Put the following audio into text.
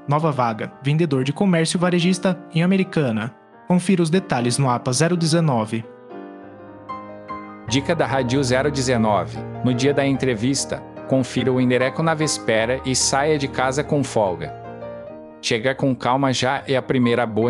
Nova vaga, vendedor de comércio varejista em Americana. Confira os detalhes no APA 019. Dica da Rádio 019. No dia da entrevista, confira o endereço na véspera e saia de casa com folga. Chegar com calma já é a primeira boa